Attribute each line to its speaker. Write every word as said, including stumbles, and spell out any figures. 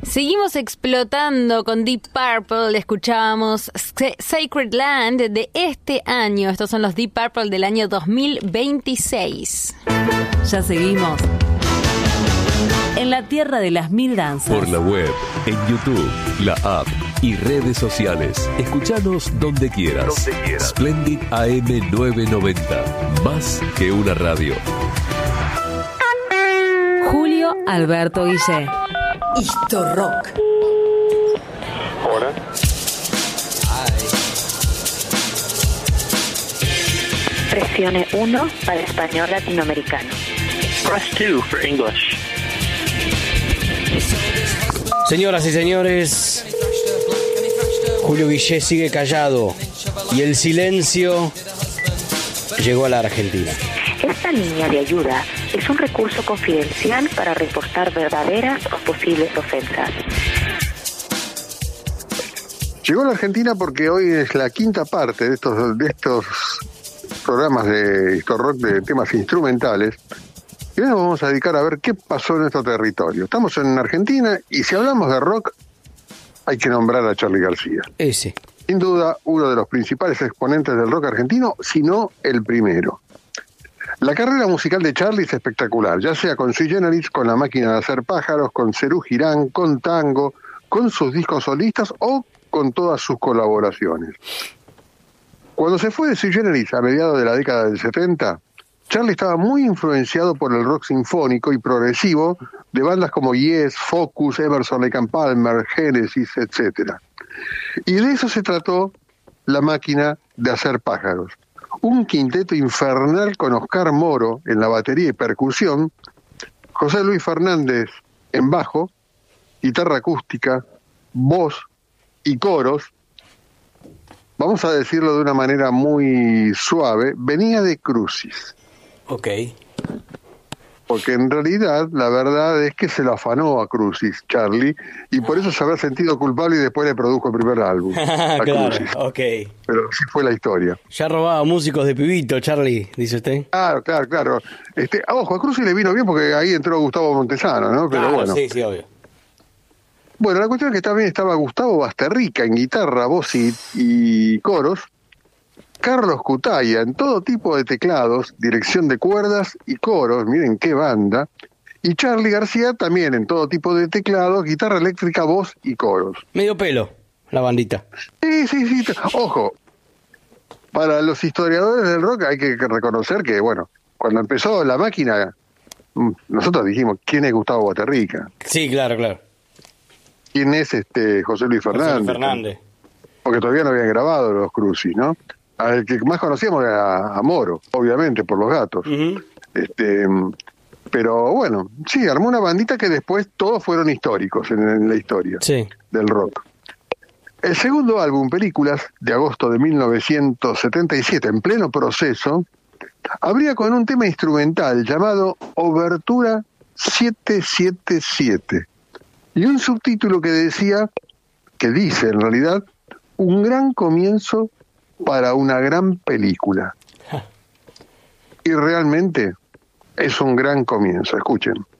Speaker 1: Seguimos explotando con Deep Purple. Escuchábamos Sacred Land de este año. Estos son los Deep Purple del año dos mil veintiséis.
Speaker 2: Ya seguimos en la tierra de las mil danzas.
Speaker 3: Por la web, en YouTube, la app y redes sociales. Escuchanos donde quieras. Donde quieras. Splendid A M novecientos noventa. Más que una radio.
Speaker 2: Julio Alberto Guillé.
Speaker 4: Historrock.
Speaker 5: Hola.
Speaker 6: Presione uno para español latinoamericano.
Speaker 5: Press two for English.
Speaker 7: Señoras y señores, Julio Guillé sigue callado y el silencio llegó a la Argentina.
Speaker 6: Esta línea de ayuda es un recurso confidencial para reportar verdaderas o posibles ofensas.
Speaker 8: Llegó a la Argentina porque hoy es la quinta parte de estos de estos programas de Historrock de temas instrumentales. Y hoy nos vamos a dedicar a ver qué pasó en nuestro territorio. Estamos en Argentina y si hablamos de rock, hay que nombrar a Charly García.
Speaker 7: Ese.
Speaker 8: Sin duda, uno de los principales exponentes del rock argentino, si no el primero. La carrera musical de Charly es espectacular, ya sea con Sui Generis, con La Máquina de Hacer Pájaros, con Serú Girán, con Tango, con sus discos solistas o con todas sus colaboraciones. Cuando se fue de Sui Generis a mediados de la década del setenta, Charly estaba muy influenciado por el rock sinfónico y progresivo de bandas como Yes, Focus, Emerson, Lake and Palmer, Genesis, etcétera. Y de eso se trató La Máquina de Hacer Pájaros. Un quinteto infernal con Oscar Moro en la batería y percusión, José Luis Fernández en bajo, guitarra acústica, voz y coros. Vamos a decirlo de una manera muy suave, venía de Crucis.
Speaker 7: Ok.
Speaker 8: Porque en realidad la verdad es que se lo afanó a Crucis, Charly, y por eso se habrá sentido culpable y después le produjo el primer álbum.
Speaker 7: Claro,
Speaker 8: Crucis.
Speaker 7: ok.
Speaker 8: Pero así fue la historia.
Speaker 7: Ya robaba músicos de pibito, Charly, dice usted.
Speaker 8: Claro, claro, claro. Este, ojo, a Crucis le vino bien porque ahí entró Gustavo Montesano, ¿no? Pero
Speaker 7: claro,
Speaker 8: bueno.
Speaker 7: sí, sí, obvio.
Speaker 8: Bueno, la cuestión es que también estaba Gustavo Basterrica en guitarra, voz y, y coros, Carlos Cutaya en todo tipo de teclados, dirección de cuerdas y coros, miren qué banda, y Charly García también en todo tipo de teclados, guitarra eléctrica, voz y coros.
Speaker 7: Medio pelo, la bandita.
Speaker 8: Sí, sí, sí, ojo, para los historiadores del rock hay que reconocer que, bueno, cuando empezó La Máquina, nosotros dijimos, ¿quién es Gustavo Basterrica?
Speaker 7: Sí, claro, claro.
Speaker 8: ¿Quién es este José Luis Fernández?
Speaker 7: José Fernández.
Speaker 8: Porque todavía no habían grabado los Crucis, ¿no? Al que más conocíamos era a Moro, obviamente, por los gatos. Uh-huh. Este, pero bueno, sí, armó una bandita que después todos fueron históricos en, en la historia
Speaker 7: sí.
Speaker 8: del rock. El segundo álbum, Películas, de agosto de mil novecientos setenta y siete, en pleno proceso, abría con un tema instrumental llamado Obertura setecientos setenta y siete y un subtítulo que decía, que dice en realidad, un gran comienzo para una gran película. Y realmente es un gran comienzo, escuchen.